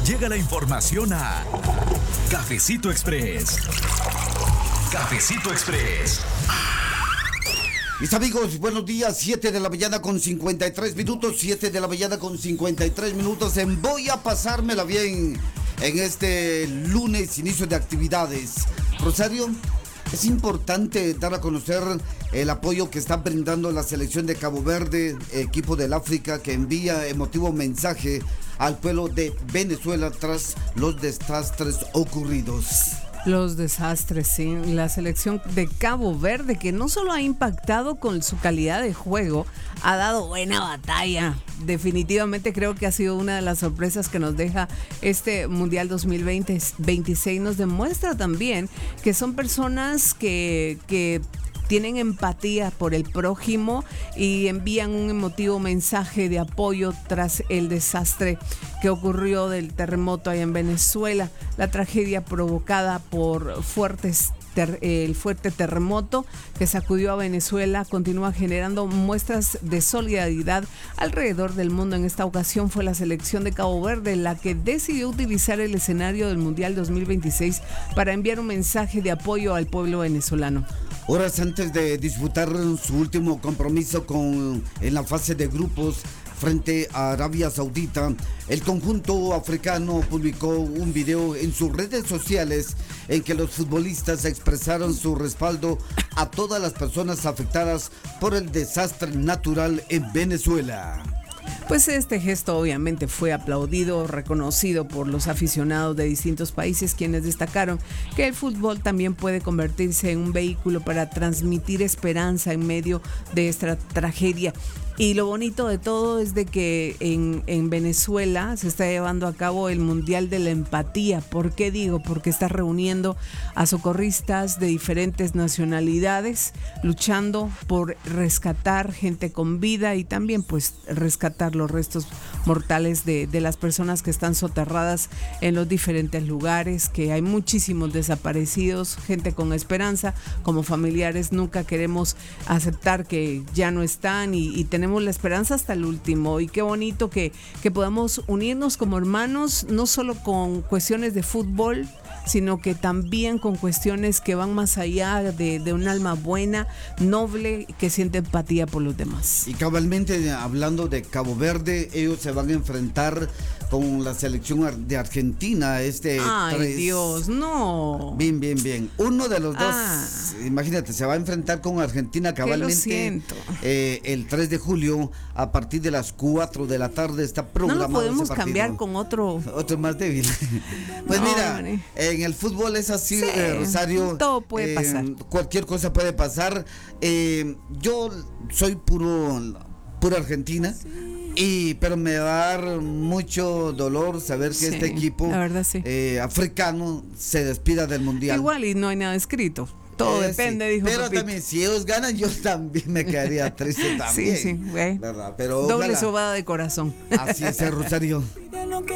Llega la información a Cafecito Express. Cafecito Express. Mis amigos, buenos días, 7 de la mañana con 53 minutos, 7 de la mañana con 53 minutos en Voy a pasármela bien en este lunes, inicio de actividades. Rosario, es importante dar a conocer el apoyo que está brindando la selección de Cabo Verde, equipo del África, que envía emotivo mensaje al pueblo de Venezuela tras los desastres ocurridos. Los desastres, sí. La selección de Cabo Verde, que no solo ha impactado con su calidad de juego, ha dado buena batalla. Definitivamente creo que ha sido una de las sorpresas que nos deja este Mundial 2026. Nos demuestra también que son personas que tienen empatía por el prójimo y envían un emotivo mensaje de apoyo tras el desastre que ocurrió del terremoto allá en Venezuela. La tragedia provocada por el fuerte terremoto que sacudió a Venezuela continúa generando muestras de solidaridad alrededor del mundo. En esta ocasión fue la selección de Cabo Verde la que decidió utilizar el escenario del Mundial 2026 para enviar un mensaje de apoyo al pueblo venezolano. Horas antes de disputar su último compromiso en la fase de grupos frente a Arabia Saudita, el conjunto africano publicó un video en sus redes sociales en que los futbolistas expresaron su respaldo a todas las personas afectadas por el desastre natural en Venezuela. Pues este gesto obviamente fue aplaudido, reconocido por los aficionados de distintos países, quienes destacaron que el fútbol también puede convertirse en un vehículo para transmitir esperanza en medio de esta tragedia. Y lo bonito de todo es de que en Venezuela se está llevando a cabo el Mundial de la Empatía. ¿Por qué digo? Porque está reuniendo a socorristas de diferentes nacionalidades, luchando por rescatar gente con vida y también pues rescatar los restos mortales de las personas que están soterradas en los diferentes lugares, que hay muchísimos desaparecidos, gente con esperanza. Como familiares nunca queremos aceptar que ya no están y tenemos la esperanza hasta el último. Y qué bonito que podamos unirnos como hermanos, no solo con cuestiones de fútbol, sino que también con cuestiones que van más allá de un alma buena, noble, que siente empatía por los demás. Y cabalmente hablando de Cabo Verde, ellos se van a enfrentar con la selección de Argentina. Ay, Dios, no. Bien. Uno de los dos, imagínate, se va a enfrentar con Argentina cabalmente. Lo siento. El 3 de julio, a partir de las 4 de la tarde, está programado. No lo podemos cambiar con otro más débil. Pues no, mira, en el fútbol es así, sí, Rosario. Todo puede pasar. Cualquier cosa puede pasar. Yo soy pura Argentina. Sí. Pero me va a dar mucho dolor saber que este equipo, la verdad, sí, africano se despida del mundial. Igual y no hay nada escrito. Todo depende, dijo Pero Pepito. También, si ellos ganan, yo también me quedaría triste también. Sí, güey. ¿Verdad? Pero doble sobada de corazón. Así es, Rosario.